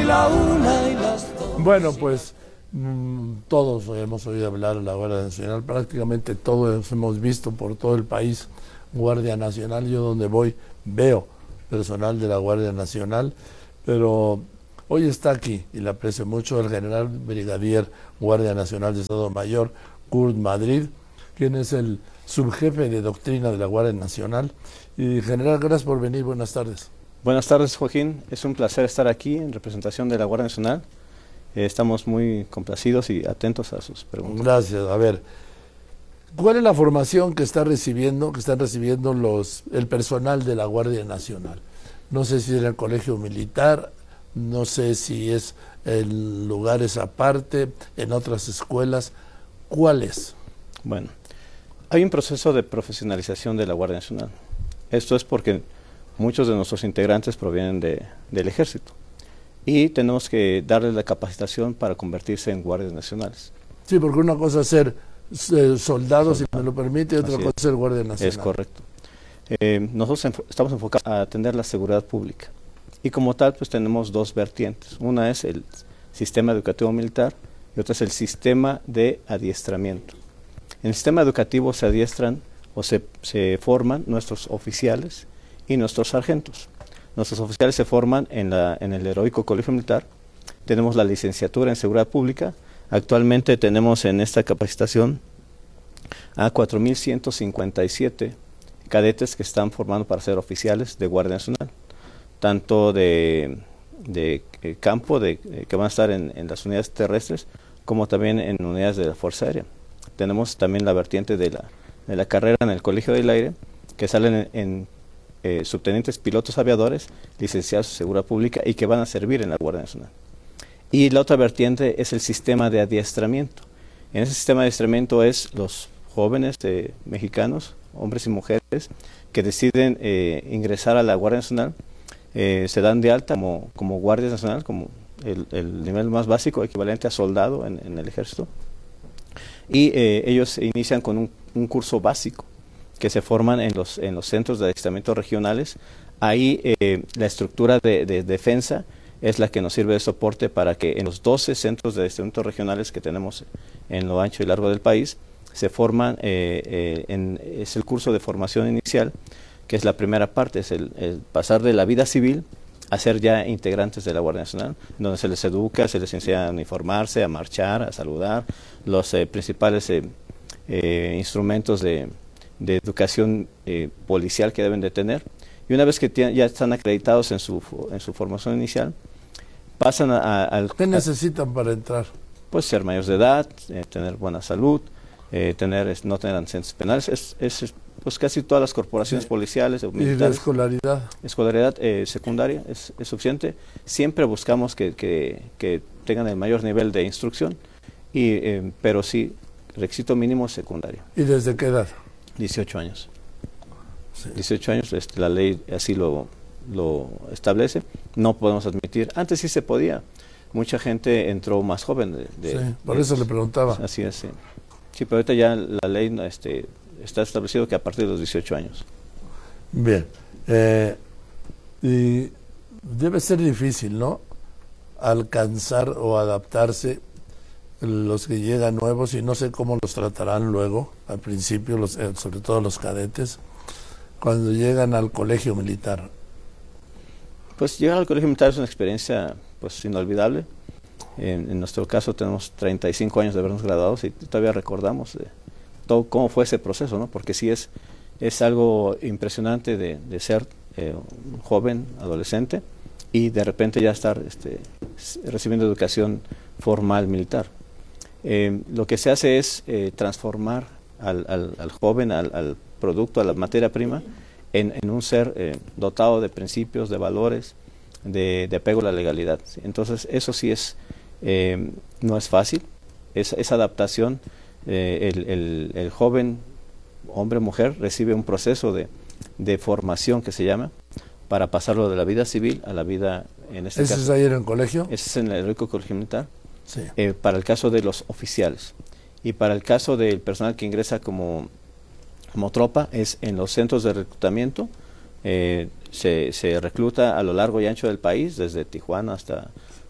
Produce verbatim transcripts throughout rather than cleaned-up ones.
y la una y las dos. Bueno, pues mmm, todos hemos oído hablar de la Guardia Nacional, prácticamente todos hemos visto por todo el país Guardia Nacional. Yo donde voy veo personal de la Guardia Nacional, pero hoy está aquí, y le aprecio mucho, el general brigadier Guardia Nacional de Estado Mayor, Kurt Madrid, quien es el subjefe de doctrina de la Guardia Nacional. Y general, gracias por venir, buenas tardes. Buenas tardes, Joaquín, es un placer estar aquí en representación de la Guardia Nacional. Eh, estamos muy complacidos y atentos a sus preguntas. Gracias. A ver, ¿cuál es la formación que está recibiendo, que están recibiendo los el personal de la Guardia Nacional? No sé si es en el colegio militar, no sé si es en lugares aparte, en otras escuelas. ¿Cuál es? Bueno, hay un proceso de profesionalización de la Guardia Nacional. Esto es porque muchos de nuestros integrantes provienen de, del Ejército y tenemos que darles la capacitación para convertirse en guardias nacionales. Sí, porque una cosa es ser eh, soldado, si me lo permite, y otra cosa es ser guardia nacional. Es correcto. Eh, nosotros enfo estamos enfocados a atender la seguridad pública y como tal pues tenemos dos vertientes. Una es el sistema educativo militar y otra es el sistema de adiestramiento. En el sistema educativo se adiestran o se, se forman nuestros oficiales y nuestros sargentos. Nuestros oficiales se forman en, la, en el heroico colegio militar. Tenemos la licenciatura en seguridad pública. Actualmente tenemos en esta capacitación a cuatro mil ciento cincuenta y siete cadetes que están formando para ser oficiales de Guardia Nacional, tanto de, de eh, campo, de, eh, que van a estar en, en las unidades terrestres, como también en unidades de la Fuerza Aérea. Tenemos también la vertiente de la, de la carrera en el Colegio del Aire, que salen en, en eh, subtenientes pilotos aviadores, licenciados en seguridad pública y que van a servir en la Guardia Nacional. Y la otra vertiente es el sistema de adiestramiento. En ese sistema de adiestramiento es los jóvenes eh, mexicanos, hombres y mujeres, que deciden eh, ingresar a la Guardia Nacional, eh, se dan de alta como, como Guardia Nacional, como el, el nivel más básico, equivalente a soldado en, en el ejército, y eh, ellos inician con un, un curso básico, que se forman en los, en los centros de adiestramiento regionales. Ahí eh, la estructura de, de defensa es la que nos sirve de soporte para que en los doce centros de adiestramiento regionales que tenemos en lo ancho y largo del país, se forman, eh, eh, en, es el curso de formación inicial, que es la primera parte, es el, el pasar de la vida civil a ser ya integrantes de la Guardia Nacional, donde se les educa, se les enseña a uniformarse, a marchar, a saludar, los eh, principales eh, eh, instrumentos de, de educación eh, policial que deben de tener. Y una vez que ya están acreditados en su, en su formación inicial, pasan a, a, al... ¿Qué necesitan para entrar? Pues ser mayores de edad, eh, tener buena salud, eh, tener es, no tener antecedentes penales, es, es pues casi todas las corporaciones sí. policiales o militares. ¿Y la escolaridad? Escolaridad eh, secundaria es, es suficiente. Siempre buscamos que, que, que tengan el mayor nivel de instrucción, y, eh, pero sí, requisito mínimo secundario. ¿Y desde qué edad? dieciocho años. Sí. dieciocho años, este, la ley así lo, lo establece. No podemos admitir, antes sí se podía, mucha gente entró más joven. De, de, sí, por de, eso le preguntaba. Así es, sí. Sí, pero ahorita ya la ley este, está establecido que a partir de los dieciocho años. Bien. Eh, y debe ser difícil, ¿no?, alcanzar o adaptarse los que llegan nuevos, y no sé cómo los tratarán luego, al principio, los, eh, sobre todo los cadetes, cuando llegan al colegio militar. Pues llegar al colegio militar es una experiencia pues inolvidable. En, en nuestro caso tenemos treinta y cinco años de habernos graduado y todavía recordamos de todo cómo fue ese proceso, ¿no? Porque sí es, es algo impresionante de, de ser eh, un joven, adolescente, y de repente ya estar este, recibiendo educación formal militar. Eh, lo que se hace es eh, transformar al, al, al joven, al, al producto, a la materia prima, en, en un ser eh, dotado de principios, de valores, de, de apego a la legalidad. ¿Sí? Entonces eso sí es, eh, no es fácil, es, esa adaptación, eh, el, el, el joven, hombre o mujer, recibe un proceso de, de formación que se llama, para pasarlo de la vida civil a la vida, en este ¿Ese caso, es ahí en el colegio? Ese es en el Heroico Colegio Militar, sí. eh, para el caso de los oficiales. Y para el caso del personal que ingresa como, como tropa, es en los centros de reclutamiento. Eh, se, se recluta a lo largo y ancho del país, desde Tijuana hasta,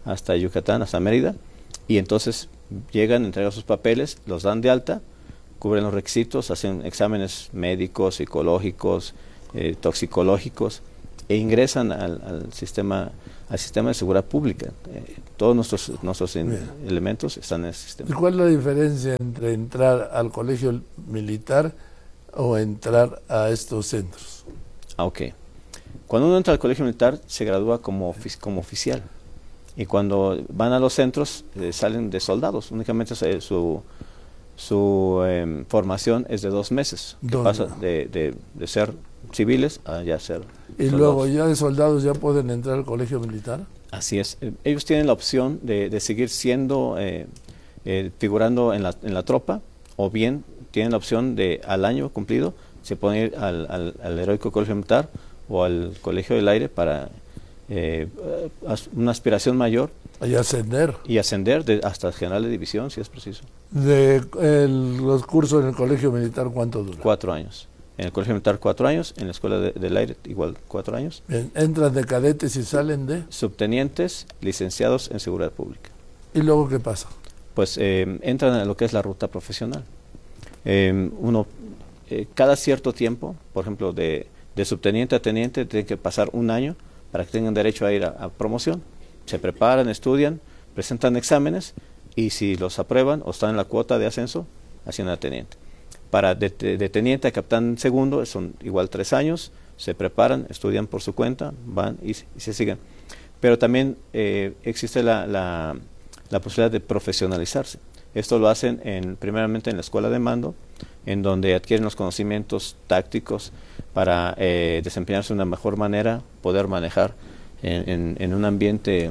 hasta Yucatán, hasta Mérida, y entonces llegan, entregan sus papeles, los dan de alta, cubren los requisitos, hacen exámenes médicos, psicológicos, eh, toxicológicos, e ingresan al, al sistema al sistema de seguridad pública. Eh, todos nuestros nuestros in, elementos están en ese sistema. ¿Y cuál es la diferencia entre entrar al colegio militar o entrar a estos centros? Ah, ok. Cuando uno entra al colegio militar se gradúa como, como oficial, y cuando van a los centros eh, salen de soldados. Únicamente eh, su su eh, formación es de dos meses, que pasa de, de, de ser civiles a ya ser y soldados. Luego ya de soldados ya pueden entrar al colegio militar. Así es. Eh, ellos tienen la opción de, de seguir siendo eh, eh, figurando en la, en la tropa, o bien tienen la opción de al año cumplido se pueden ir al, al, al heroico colegio militar o al colegio del aire para eh, una aspiración mayor y ascender y ascender de, hasta general de división si es preciso. De el, los cursos en el colegio militar, ¿cuánto dura? Cuatro años. En el colegio militar cuatro años, en la escuela de, del aire igual cuatro años. Bien, entran de cadetes y salen de subtenientes licenciados en seguridad pública. ¿Y luego qué pasa? Pues eh, entran a lo que es la ruta profesional. Eh, uno eh, cada cierto tiempo, por ejemplo, de, de subteniente a teniente, tiene que pasar un año para que tengan derecho a ir a, a promoción. Se preparan, estudian, presentan exámenes, y si los aprueban o están en la cuota de ascenso, ascienden a teniente. Para de, de, de teniente a capitán segundo son igual tres años, se preparan, estudian por su cuenta, van y, y se siguen. Pero también eh, existe la, la, la posibilidad de profesionalizarse. Esto lo hacen en, primeramente en la escuela de mando, en donde adquieren los conocimientos tácticos para eh, desempeñarse de una mejor manera, poder manejar en, en, en un ambiente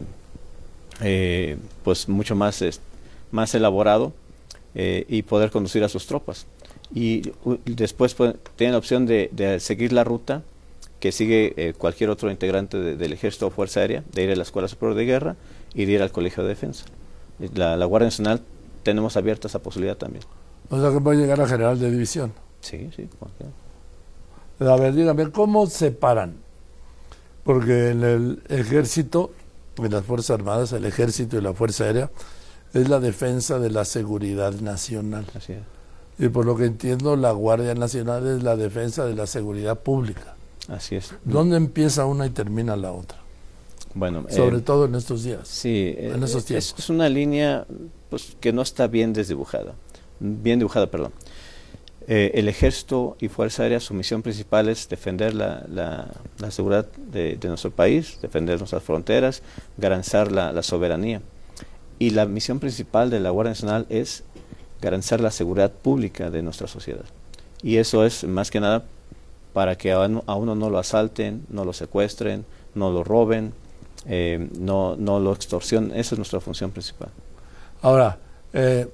eh, pues mucho más, eh, más elaborado eh, y poder conducir a sus tropas. Y uh, después pues, tienen la opción de, de seguir la ruta que sigue eh, cualquier otro integrante de, del Ejército o Fuerza Aérea, de ir a la Escuela Superior de Guerra y de ir al Colegio de Defensa. La, la Guardia Nacional tenemos abierta esa posibilidad también. O sea que puede llegar a general de división. Sí, sí. Cualquiera. A ver, dígame, ¿cómo separan? Porque en el Ejército, en las Fuerzas Armadas, el Ejército y la Fuerza Aérea, es la defensa de la seguridad nacional. Así es. Y por lo que entiendo, la Guardia Nacional es la defensa de la seguridad pública. Así es. ¿Dónde empieza una y termina la otra? Bueno, sobre eh, todo en estos días. Sí, en esos tiempos. Es, es una línea pues, que no está bien desdibujada. Bien dibujada, perdón. Eh, el Ejército y Fuerza Aérea, su misión principal es defender la, la, la seguridad de, de nuestro país, defender nuestras fronteras, garantizar la, la soberanía. Y la misión principal de la Guardia Nacional es garantizar la seguridad pública de nuestra sociedad. Y eso es más que nada para que a uno, a uno no lo asalten, no lo secuestren, no lo roben, eh, no, no lo extorsionen. Esa es nuestra función principal. Ahora, eh,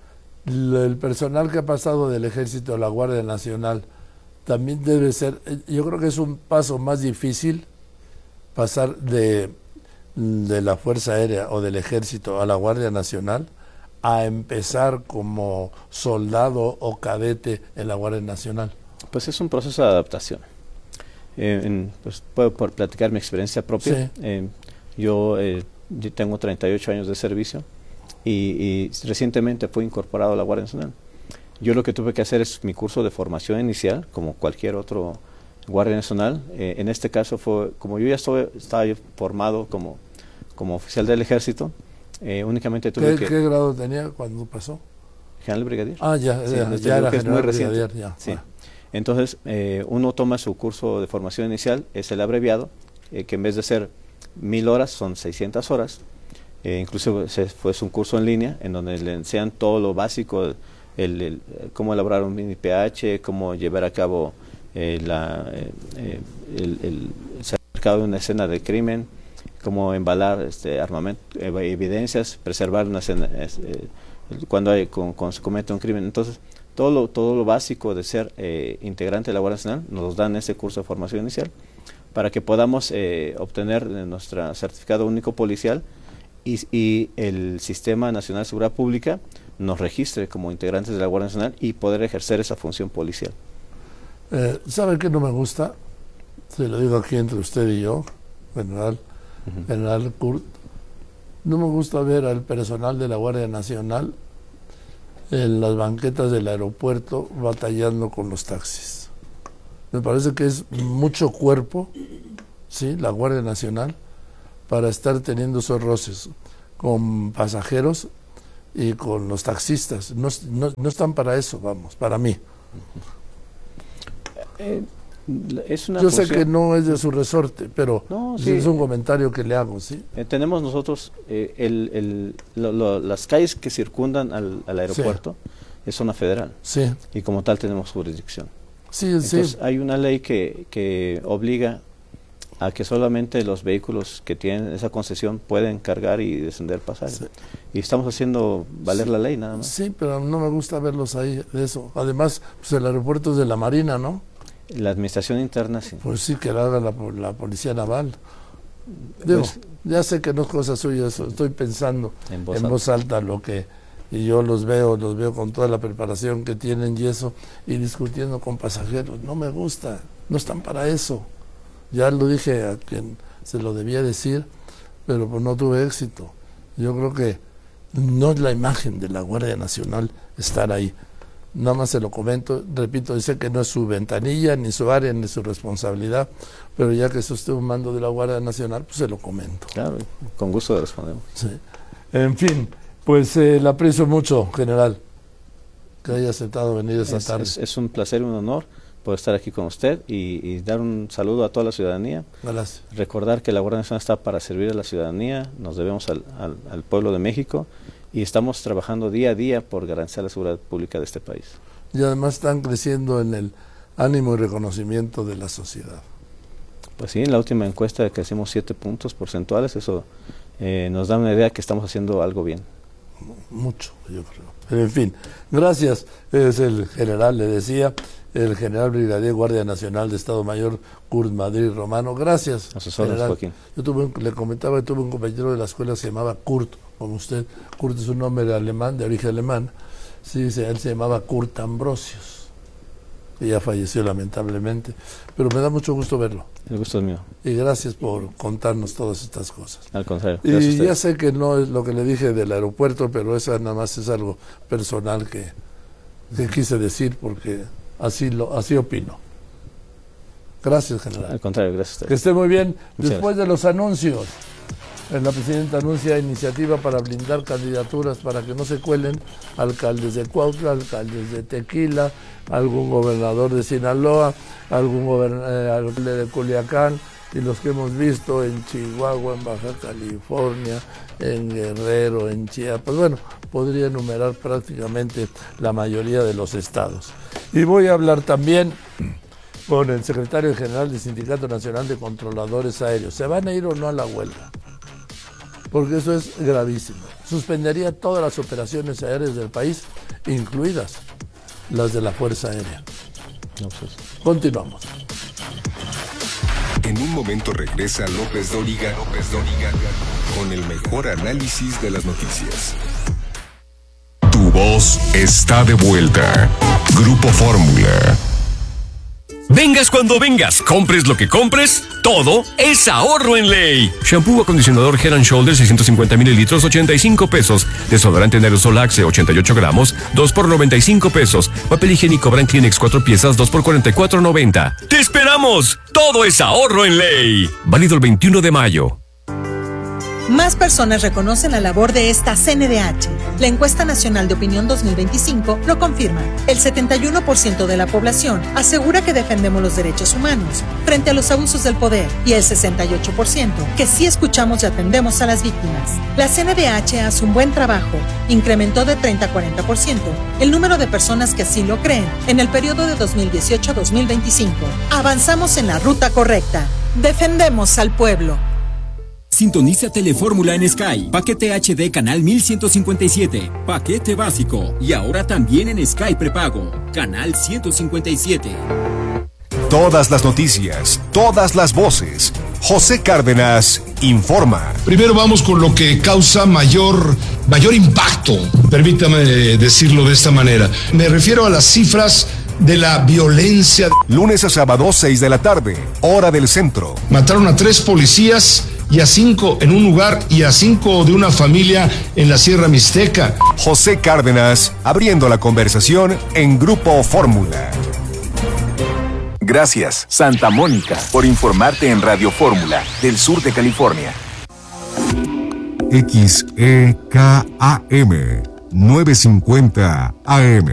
el personal que ha pasado del Ejército a la Guardia Nacional también debe ser, yo creo que es un paso más difícil pasar de, de la Fuerza Aérea o del Ejército a la Guardia Nacional a empezar como soldado o cadete en la Guardia Nacional. Pues es un proceso de adaptación. Eh, en, pues puedo por platicar mi experiencia propia. Sí. Eh, yo, eh, yo tengo treinta y ocho años de servicio y, y recientemente fui incorporado a la Guardia Nacional. Yo lo que tuve que hacer es mi curso de formación inicial, como cualquier otro Guardia Nacional. Eh, en este caso fue, como yo ya estuve, estaba yo formado como, como oficial del Ejército, eh, únicamente tuve ¿Qué, que... ¿Qué grado tenía cuando pasó? General brigadier. Ah, ya, sí, ya, ya era que es muy general reciente. brigadier, ya. Sí. Ah. Entonces, eh, uno toma su curso de formación inicial, es el abreviado, eh, que en vez de ser mil horas, son seiscientas horas. Eh, incluso se, fue un curso en línea, en donde le enseñan todo lo básico, el, el, el, cómo elaborar un mini P H, cómo llevar a cabo eh, la, eh, el, el, el cercado de una escena de crimen, cómo embalar este armamento, eh, evidencias, preservar una escena, eh, cuando, hay, con, cuando se comete un crimen. Entonces, todo lo, todo lo básico de ser eh, integrante de la Guardia Nacional nos dan ese curso de formación inicial para que podamos eh, obtener nuestro certificado único policial y, y el Sistema Nacional de Seguridad Pública nos registre como integrantes de la Guardia Nacional y poder ejercer esa función policial. Eh, ¿Sabe qué no me gusta? Se lo digo aquí entre usted y yo, general, uh-huh. general Kurt. No me gusta ver al personal de la Guardia Nacional en las banquetas del aeropuerto batallando con los taxis. Me parece que es mucho cuerpo, ¿sí?, la Guardia Nacional, para estar teniendo esos roces con pasajeros y con los taxistas. No, no, no están para eso, vamos, para mí. Eh, es una Yo función... sé que no es de su resorte, pero no, sí. es un comentario que le hago, ¿sí? Eh, tenemos nosotros eh, el, el, lo, lo, las calles que circundan al, al aeropuerto, sí, es zona federal, sí, y como tal tenemos jurisdicción. Sí, Entonces sí. hay una ley que, que obliga a que solamente los vehículos que tienen esa concesión pueden cargar y descender pasajes. Sí. Y estamos haciendo valer sí. la ley nada más. Sí, pero no me gusta verlos ahí, eso. Además, pues el aeropuerto es de la Marina, ¿no? La administración interna, sí. Pues sí, que la haga la, la Policía Naval. Digo, pues, ya sé que no es cosa suya eso, estoy pensando en voz, en voz alta lo que... Y yo los veo, los veo con toda la preparación que tienen y eso, y discutiendo con pasajeros. No me gusta, no están para eso. Ya lo dije a quien se lo debía decir, pero pues no tuve éxito. Yo creo que no es la imagen de la Guardia Nacional estar ahí. Nada más se lo comento, repito, dice que no es su ventanilla, ni su área, ni su responsabilidad, pero ya que es usted un mando de la Guardia Nacional, pues se lo comento. Claro, con gusto respondemos. Sí. En fin, pues eh, le aprecio mucho, general, que haya aceptado venir esta es, tarde. Es, es un placer y un honor poder estar aquí con usted y, y dar un saludo a toda la ciudadanía. Gracias. Recordar que la Guardia Nacional está para servir a la ciudadanía, nos debemos al, al, al pueblo de México y estamos trabajando día a día por garantizar la seguridad pública de este país. Y además están creciendo en el ánimo y reconocimiento de la sociedad. Pues sí, en la última encuesta crecimos siete puntos porcentuales, eso eh, nos da una idea que estamos haciendo algo bien. Mucho, yo creo. Pero en fin, gracias. Es el general, le decía, el general brigadier Guardia Nacional de Estado Mayor, Kurt Madrid Romano. Gracias. A sus órdenes, Joaquín. Yo tuve un, le comentaba que tuve un compañero de la escuela que se llamaba Kurt, como usted. Kurt es un nombre alemán, de origen alemán. Sí, se, él se llamaba Kurt Ambrosius, que ya falleció lamentablemente. Pero me da mucho gusto verlo. El gusto es mío. Y gracias por contarnos todas estas cosas. Al contrario. Y ya sé que no es lo que le dije del aeropuerto, pero eso nada más es algo personal que, que quise decir porque así lo así opino. Gracias, general. Al contrario, gracias a usted. Que esté muy bien. Muchas Después gracias. de los anuncios, la presidenta anuncia iniciativa para blindar candidaturas para que no se cuelen alcaldes de Cuautla, alcaldes de Tequila, algún gobernador de Sinaloa, algún gobernador eh, de Culiacán, y los que hemos visto en Chihuahua, en Baja California, en Guerrero, en Chiapas. Bueno, podría enumerar prácticamente la mayoría de los estados. Y voy a hablar también con el secretario general del Sindicato Nacional de Controladores Aéreos. ¿Se van a ir o no a la huelga? Porque eso es gravísimo. Suspendería todas las operaciones aéreas del país, incluidas las de la Fuerza Aérea. No, pues. Continuamos. En un momento regresa López Dóriga, López Dóriga, con el mejor análisis de las noticias. Tu voz está de vuelta. Grupo Fórmula. Vengas cuando vengas, compres lo que compres, todo es ahorro en ley. Shampoo acondicionador Head and Shoulders seiscientos cincuenta mililitros, ochenta y cinco pesos. Desodorante en aerosol Axe, ochenta y ocho gramos, dos por noventa y cinco pesos. Papel higiénico Brand Kleenex, cuatro piezas, dos por cuarenta y cuatro noventa. ¡Te esperamos! Todo es ahorro en ley. Válido el veintiuno de mayo. Más personas reconocen la labor de esta C N D H. La encuesta nacional de opinión dos mil veinticinco lo confirma. El setenta y uno por ciento de la población asegura que defendemos los derechos humanos frente a los abusos del poder y el sesenta y ocho por ciento que sí escuchamos y atendemos a las víctimas. La C N D H hace un buen trabajo. Incrementó de treinta a cuarenta por ciento el número de personas que así lo creen en el periodo de dos mil dieciocho a dos mil veinticinco. Avanzamos en la ruta correcta. Defendemos al pueblo. Sintoniza Telefórmula en Sky. Paquete H D canal mil ciento cincuenta y siete. Paquete básico. Y ahora también en Sky prepago. Canal ciento cincuenta y siete. Todas las noticias, todas las voces. José Cárdenas informa. Primero vamos con lo que causa mayor, mayor impacto. Permítame decirlo de esta manera. Me refiero a las cifras de la violencia. Lunes a sábado, seis de la tarde, hora del centro. Mataron a tres policías y a cinco en un lugar y a cinco de una familia en la Sierra Mixteca. José Cárdenas, abriendo la conversación en Grupo Fórmula. Gracias, Santa Mónica, por informarte en Radio Fórmula, del sur de California. X E K A M novecientos cincuenta A M.